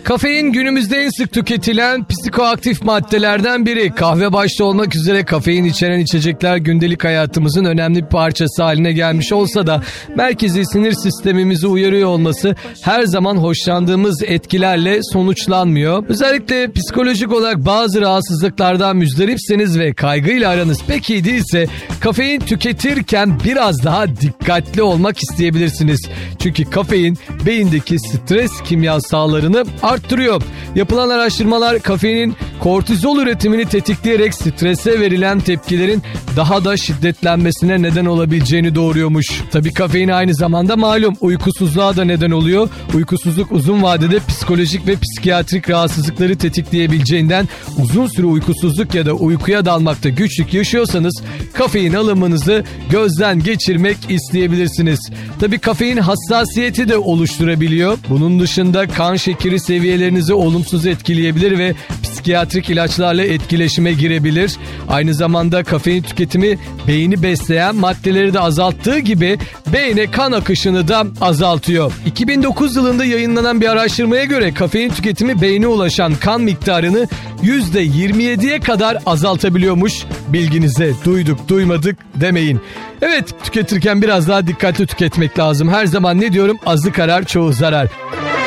Kafein günümüzde en sık tüketilen psikoaktif maddelerden biri. Kahve başta olmak üzere kafein içeren içecekler gündelik hayatımızın önemli bir parçası haline gelmiş olsa da merkezi sinir sistemimizi uyarıyor olması her zaman hoşlandığımız etkilerle sonuçlanmıyor. Özellikle psikolojik olarak bazı rahatsızlıklardan müzdaripseniz ve kaygıyla aranız pek iyi değilse kafein tüketirken biraz daha dikkatli olmak isteyebilirsiniz. Çünkü kafein beyindeki stres kimyasallarını arttırıyor. Yapılan araştırmalar kafeinin kortizol üretimini tetikleyerek strese verilen tepkilerin daha da şiddetlenmesine neden olabileceğini doğuruyormuş. Tabii kafein aynı zamanda malum uykusuzluğa da neden oluyor. Uykusuzluk uzun vadede psikolojik ve psikiyatrik rahatsızlıkları tetikleyebileceğinden uzun süre uykusuzluk ya da uykuya dalmakta güçlük yaşıyorsanız kafein alımınızı gözden geçirmek isteyebilirsiniz. Tabii kafein hassasiyeti de oluşturabiliyor. Bunun dışında kan şekeri seviyelerinizi olumsuz etkileyebilir ve psikiyatrik ilaçlarla etkileşime girebilir. Aynı zamanda kafein tüketimi beyni besleyen maddeleri de azalttığı gibi beyne kan akışını da azaltıyor. 2009 yılında yayınlanan bir araştırmaya göre kafein tüketimi beyne ulaşan kan miktarını %27'ye kadar azaltabiliyormuş. Bilginize duyduk duymadık demeyin. Evet, tüketirken biraz daha dikkatli tüketmek lazım. Her zaman ne diyorum? Azı karar çoğu zarar.